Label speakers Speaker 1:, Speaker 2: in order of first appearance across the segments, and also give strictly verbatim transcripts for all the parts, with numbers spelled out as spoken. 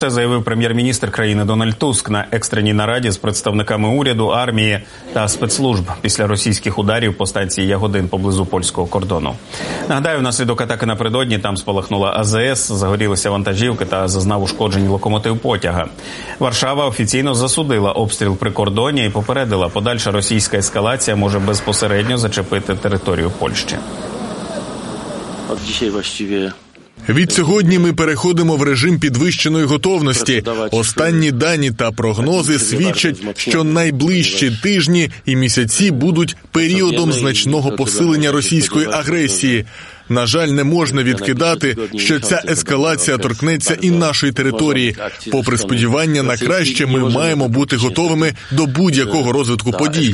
Speaker 1: Це заявив прем'єр-міністр країни Дональд Туск на екстреній нараді з представниками уряду, армії та спецслужб після російських ударів по станції Ягодин поблизу польського кордону. Нагадаю, внаслідок атаки напередодні там спалахнула А З С, загорілися вантажівки та зазнав ушкоджень локомотив потяга. Варшава офіційно засудила обстріл при кордоні і попередила, подальша російська ескалація може безпосередньо зачепити територію Польщі.
Speaker 2: Відсьогодні ми переходимо в режим підвищеної готовності. Останні дані та прогнози свідчать, що найближчі тижні і місяці будуть періодом значного посилення російської агресії. На жаль, не можна відкидати, що ця ескалація торкнеться і нашої території. Попри сподівання на краще, ми маємо бути готовими до будь-якого розвитку подій.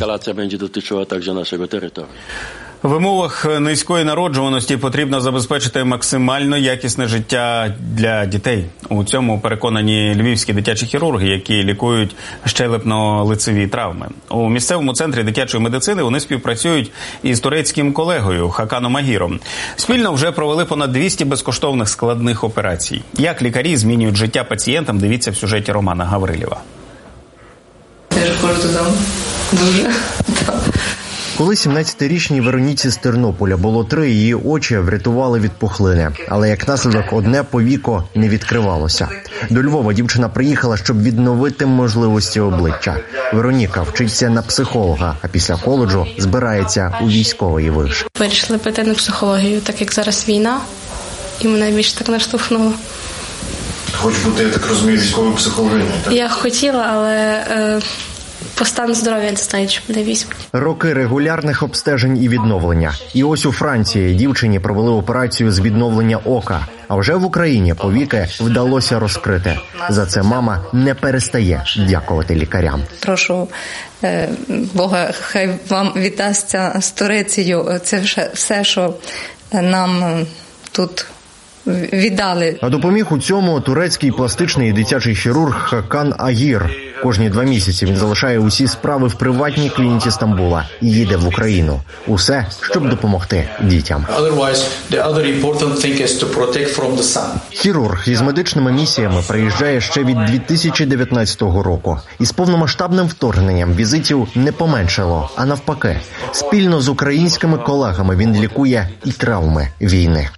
Speaker 1: В умовах низької народжуваності потрібно забезпечити максимально якісне життя для дітей. У цьому переконані львівські дитячі хірурги, які лікують щелепно-лицеві травми. У місцевому центрі дитячої медицини вони співпрацюють із турецьким колегою Хаканом Агіром. Спільно вже провели понад двісті безкоштовних складних операцій. Як лікарі змінюють життя пацієнтам, дивіться в сюжеті Романа Гаврилєва.
Speaker 3: Я ж ходжу туди дуже.
Speaker 4: Коли сімнадцятирічній Вероніці з Тернополя було три, її очі врятували від пухлини. Але як наслідок одне повіко не відкривалося. До Львова дівчина приїхала, щоб відновити можливості обличчя. Вероніка вчиться на психолога, а після коледжу збирається у військовий виш.
Speaker 3: Вирішили піти на психологію, так як зараз війна, і мене більше так наштовхнуло.
Speaker 5: Хочеш бути, я так розумію, військовою психологиною, так?
Speaker 3: Я хотіла, але... Е... По стану здоров'я не знаю, чи мене візьмуть.
Speaker 4: Роки регулярних обстежень і відновлення. І ось у Франції дівчині провели операцію з відновлення ока. А вже в Україні повіки вдалося розкрити. За це мама не перестає дякувати лікарям.
Speaker 6: Прошу е, Бога, хай вам віддасться з Турецією. Це все, що нам тут віддали.
Speaker 4: А допоміг у цьому турецький пластичний і дитячий хірург Хакан Агір. Кожні два місяці він залишає усі справи в приватній клініці Стамбула і їде в Україну. Усе, щоб допомогти дітям. Хірург із медичними місіями приїжджає ще від дві тисячі дев'ятнадцятого року. Із повномасштабним вторгненням візитів не поменшало, а навпаки. Спільно з українськими колегами він лікує і травми війни.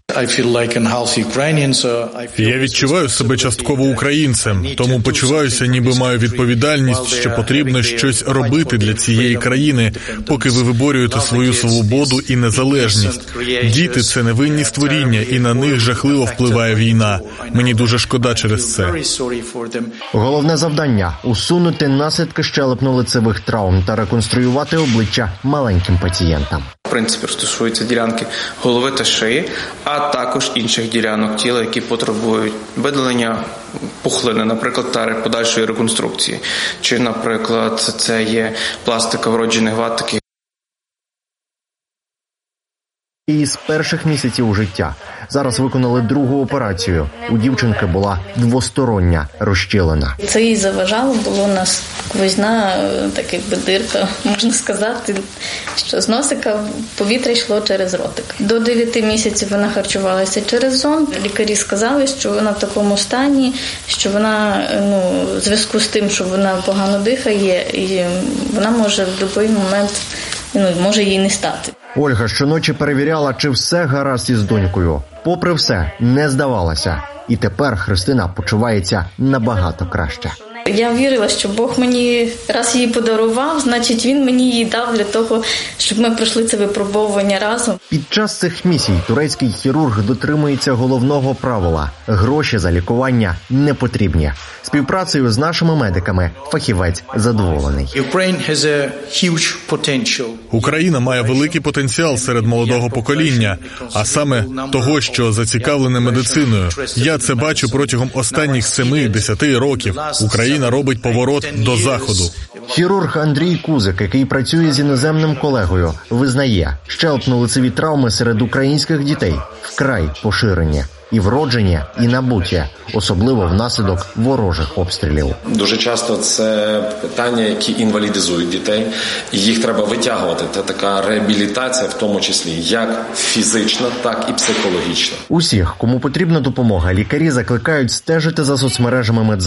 Speaker 2: Я відчуваю себе частково українцем, тому почуваюся, ніби маю відповідальність, що потрібно щось робити для цієї країни, поки ви виборюєте свою свободу і незалежність. Діти – це невинні створіння, і на них жахливо впливає війна. Мені дуже шкода через це.
Speaker 4: Головне завдання – усунути наслідки щелепно-лицевих травм та реконструювати обличчя маленьким пацієнтам.
Speaker 7: В принципі, стосується ділянки голови та шиї, а також інших ділянок тіла, які потребують видалення пухлини, наприклад, та подальшої реконструкції. Чи, наприклад, це є пластика вроджених вад, таких.
Speaker 4: І з перших місяців життя. Зараз виконали другу операцію. У дівчинки була двостороння розщелина.
Speaker 8: Це їй заважало, було у нас сквозна, так якби дирка, можна сказати, що з носика повітря йшло через ротик. До дев'яти місяців вона харчувалася через зонд. Лікарі сказали, що вона в такому стані, що вона, ну, в зв'язку з тим, що вона погано дихає, і вона може в будь-який момент, ну, може їй не стати.
Speaker 4: Ольга щоночі перевіряла, чи все гаразд із донькою. Попри все, не здавалася. І тепер Христина почувається набагато краще.
Speaker 8: Я вірила, що Бог мені раз її подарував, значить він мені її дав для того, щоб ми пройшли це випробовування разом.
Speaker 4: Під час цих місій турецький хірург дотримується головного правила – гроші за лікування не потрібні. Співпрацею з нашими медиками фахівець задоволений.
Speaker 2: Україна має великий потенціал серед молодого покоління, а саме того, що зацікавлене медициною. Я це бачу протягом останніх семи-десяти років. Україна робить поворот до Заходу.
Speaker 4: Хірург Андрій Кузик, який працює з іноземним колегою, визнає, щелепно-лицеві травми серед українських дітей вкрай поширені. і вроджені, і набуті, особливо внаслідок ворожих обстрілів.
Speaker 9: Дуже часто це питання, які інвалідизують дітей, і їх треба витягувати. Це така реабілітація, в тому числі як фізична, так і психологічна.
Speaker 4: Усіх, кому потрібна допомога, лікарі закликають стежити за соцмережами медзакладів